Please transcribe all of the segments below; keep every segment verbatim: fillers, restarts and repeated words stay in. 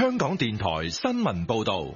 香港電台新聞報道。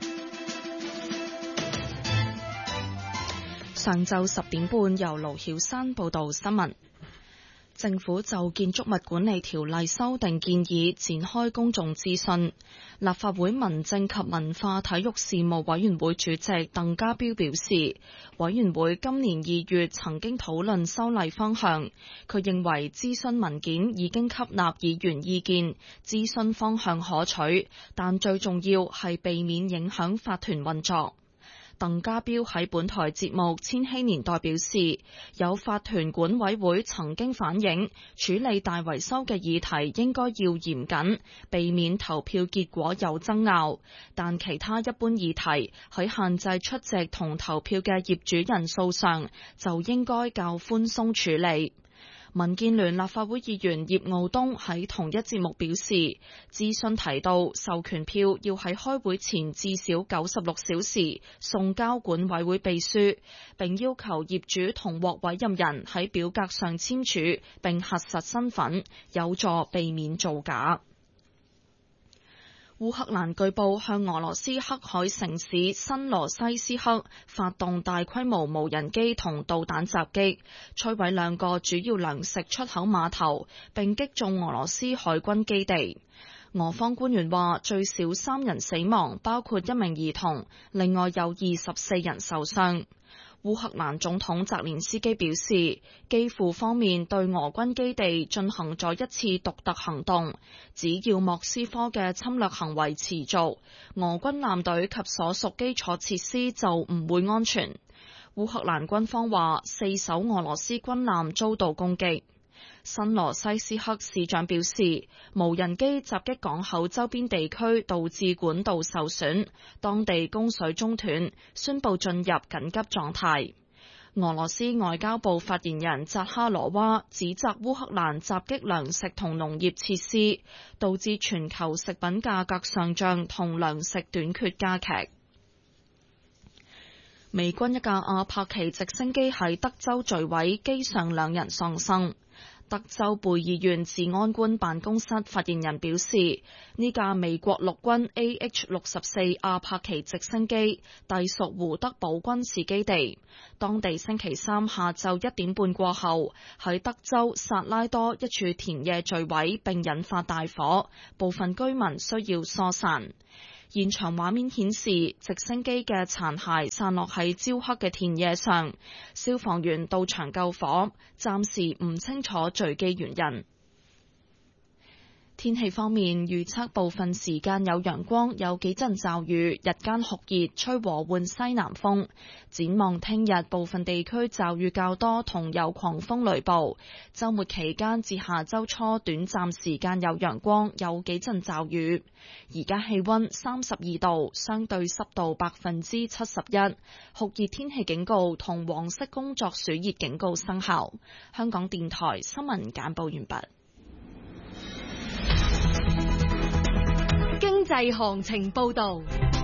上晝十點半，由盧曉珊報道新聞。政府就建築物管理條例修訂建議展開公眾諮詢。立法會民政及文化體育事務委員會主席鄧家彪表示，委員會今年二月曾經討論修例方向，佢認為諮詢文件已經吸納議員意見，諮詢方向可取，但最重要係避免影響法團運作。鄧家彪喺本台節目《千禧年代》表示，有法團管委會曾經反映，處理大維修嘅議題應該要嚴謹，避免投票結果有爭拗，但其他一般議題喺限制出席同投票嘅業主人數上，就應該較寬鬆處理。民建聯立法會議員葉傲東喺同一節目表示，諮詢提到授權票要喺開會前至少九十六小時送交管委會秘書，並要求業主同獲委任人喺表格上簽署並核實身份，有助避免造假。烏克蘭據報向俄羅斯黑海城市新羅西斯克發動大規模無人機同導彈襲擊，摧毀兩個主要糧食出口碼頭，並擊中俄羅斯海軍基地。俄方官員話，最少三人死亡，包括一名兒童，另外有二十四人受傷。烏克蘭總統澤連斯基表示，基輔方面對俄軍基地進行咗一次獨特行動，只要莫斯科嘅侵略行為持續，俄軍艦隊及所屬基礎設施就唔會安全。烏克蘭軍方話，四艘俄羅斯軍艦遭到攻擊。新羅西斯克市長表示，無人機襲擊港口周邊地區，導致管道受損，當地供水中斷，宣布進入緊急狀態。俄羅斯外交部發言人扎哈羅娃指責烏克蘭襲擊糧食同農業設施，導致全球食品價格上漲同糧食短缺加劇。美軍一架阿帕奇直升機喺德州墜毀，機上兩人喪生。德州貝爾縣治安官辦公室發言人表示，呢架美國陸軍 A H 六十四 阿帕奇直升機隸屬胡德堡軍事基地。當地星期三下晝一點半過後，喺德州薩拉多一處田野墜毀，並引發大火，部分居民需要疏散。現場畫面顯示，直升機嘅殘骸散落喺焦黑嘅田野上，消防員到場救火，暫時唔清楚墜機原因。天氣方面，預測部分時間有陽光，有幾陣驟雨，日間酷熱，吹和緩西南風。展望聽日，部分地區驟雨較多，同有狂風雷暴。週末期間至下週初，短暫時間有陽光，有幾陣驟雨。而家氣溫三十二度，相對濕度百分之七十一，酷熱天氣警告同黃色工作暑熱警告生效。香港電台新聞簡報完畢。 經濟行情報道。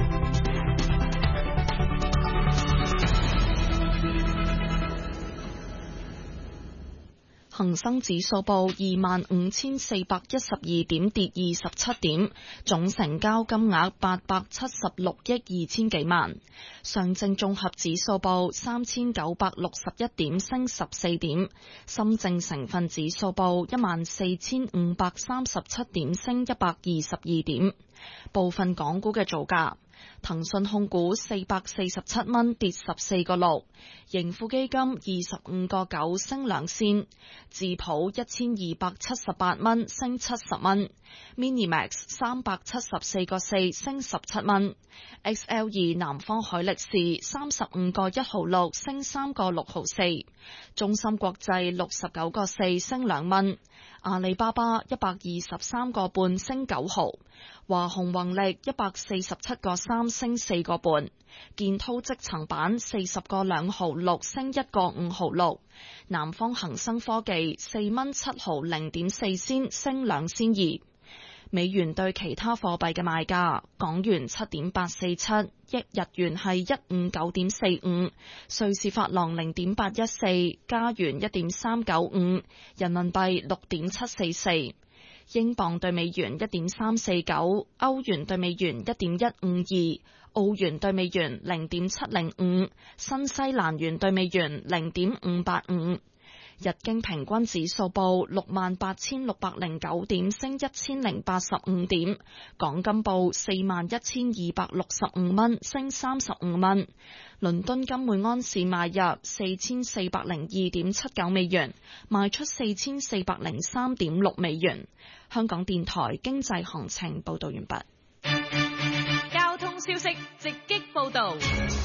恒生指數報二萬五千四百一十二點，跌二十七點，總成交金額八百七十六億二千幾萬。上證綜合指數報三千九百六十一點，升十四點。深證成分指數報一萬四千五百三十七點，升一百二十二點。部分港股嘅造價。騰訊控股四百四十七蚊，跌十四個六；盈富基金二十五個九，升兩仙；智普一千二百七十八蚊，升七十蚊；Minimax 三百七十四個四，升十七蚊；X L 二南方海力士三十五個一毫六，升三個六毫四；中芯國際六十九個四，升兩蚊；阿里巴巴一百二十三個半，升九毫；華虹宏力一百四十七個三，升四個半；建滔積層板四十個兩毫六，升一個五毫六；南方恒生科技四蚊七毫零點四仙，升兩仙二。美元對其他貨幣嘅賣價：港元七點八四七，一日元係一五九點四五，瑞士法郎零點八一四，加元一點三九五，人民幣六點七四四。 英鎊對美元一點三四九，歐元對美元一點一五二，澳元對美元零點七零五，新西蘭元對美元零點五八五。日經平均指數報六萬八千六百零九點，升一千零八十五點。港金報四萬一千二百六十五蚊，升三十五蚊。倫敦金每安士買入四千四百零二點七九美元，賣出四千四百零三點六美元。香港電台經濟行情報道完畢。 交通消息直擊報道。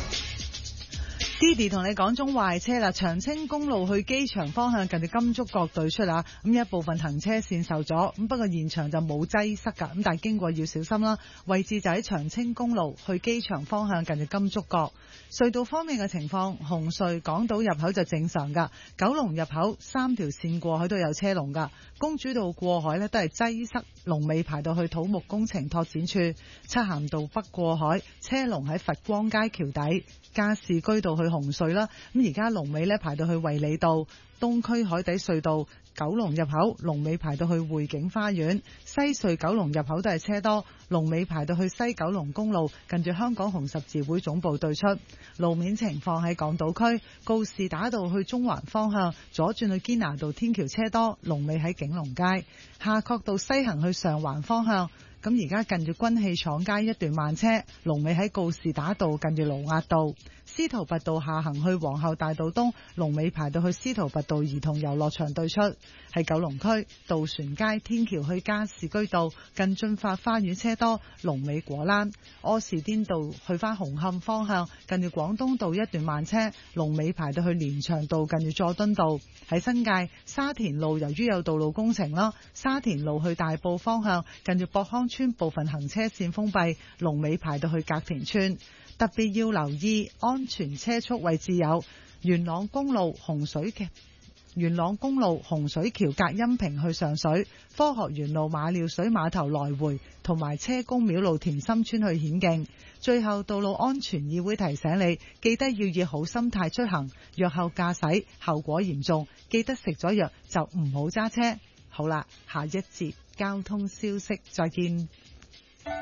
Didi 同你講中壞車啦，長青公路去機場方向近住金竹角對出啊，咁一部分行車線受阻，咁不過現場就冇擠塞噶，咁但係經過要小心啦。位置就喺長青公路去機場方向近住金竹角。隧道方面嘅情況，紅隧港島入口就正常噶，九龍入口三條線過海都有車龍噶，公主道過海呢都係擠塞，龍尾排到去土木工程拓展處，漆咸道北過海車龍喺佛光街橋底，加士居道去紅隧啦，咁而家龍尾呢排到去衛理道，東區海底隧道九龍入口龍尾排到去匯景花園，西隧九龍入口都係車多，龍尾排到去西九龍公路近住香港紅十字會總部對出。路面情況喺港島區告士打道去中環方向左轉去堅拿道天橋車多，龍尾喺景隆街。夏慤道西行去上環方向，咁而家近住軍器廠街一段慢車，龍尾喺告士打道近住盧押道。司徒拔道下行去皇后大道東，龍尾排到去司徒拔道兒童遊樂場對出。喺九龍區渡船街天橋去加士居道近駿發花園車多，龍尾果欄。柯士甸道去返紅磡方向近住廣東道一段慢車，龍尾排到去連翔道近住佐敦道。喺新界沙田路由於有道路工程啦，沙田路去大埔方向近住博康村部分行車線封閉，龍尾排到去隔田村。特別要留意安全車速位置有元朗公路洪水橋、元朗公路洪水橋隔音屏去上水、科學園路馬料水碼頭來回，同埋車公廟路田心村去顯徑。最後，道路安全議會提醒你，記得要以好心態出行，藥後駕駛後果嚴重，記得食咗藥就唔好揸車。好啦，下一節交通消息再見。